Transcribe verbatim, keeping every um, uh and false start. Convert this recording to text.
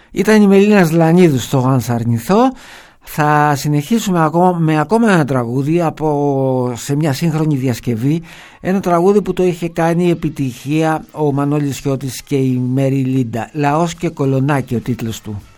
Ήταν η Μελίνα Ζλανίδου στο «Αν σ' αρνηθώ». Θα συνεχίσουμε ακόμα, με ακόμα ένα τραγούδι από, σε μια σύγχρονη διασκευή. Ένα τραγούδι που το είχε κάνει επιτυχία ο Μανώλης Χιώτης και η Μέρι Λίντα. «Λαός και κολονάκι» ο τίτλος του.